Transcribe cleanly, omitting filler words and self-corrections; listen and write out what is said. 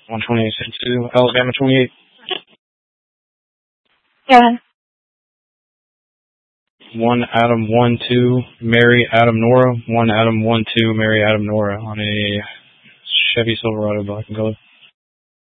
128, 2, Alabama 28. Yeah. 1 Adam 1-2, Mary Adam Nora. 1 Adam 1-2, Mary Adam Nora on a Chevy Silverado black and color.